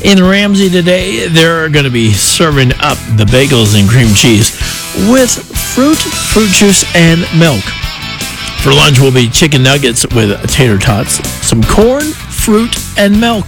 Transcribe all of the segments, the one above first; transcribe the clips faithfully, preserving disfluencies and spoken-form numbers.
In Ramsey today, they're going to be serving up the bagels and cream cheese with fruit, fruit juice, and milk. For lunch, will be chicken nuggets with tater tots, some corn, fruit, and milk.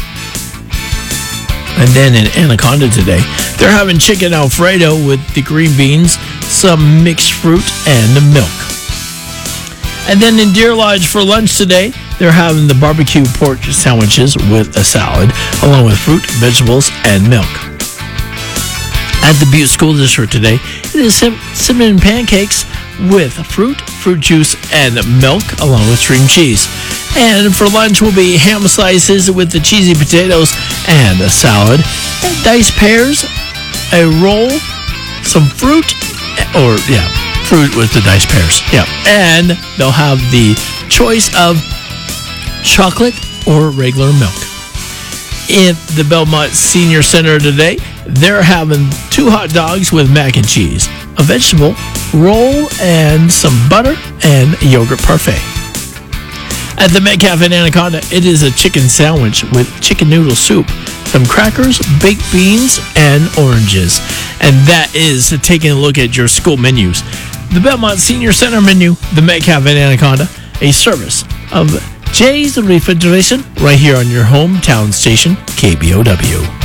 And then in Anaconda today, they're having chicken Alfredo with the green beans, some mixed fruit, and milk. And then in Deer Lodge for lunch today, they're having the barbecue pork sandwiches with a salad, along with fruit, vegetables, and milk. At the Butte School District today, it is cinnamon pancakes with fruit, fruit juice, and milk, along with cream cheese. And for lunch will be ham slices with the cheesy potatoes and a salad, and diced pears, a roll, some fruit, or, yeah, fruit with the diced pears. Yeah. And they'll have the choice of chocolate or regular milk. In the Belmont Senior Center today, they're having two hot dogs with mac and cheese, a vegetable roll, and some butter and yogurt parfait. At the Metcalf in Anaconda, it is a chicken sandwich with chicken noodle soup, some crackers, baked beans, and oranges. And that is taking a look at your school menus. The Belmont Senior Center menu, the Metcalf in Anaconda, a service of Jay's Refrigeration right here on your hometown station, K B O W.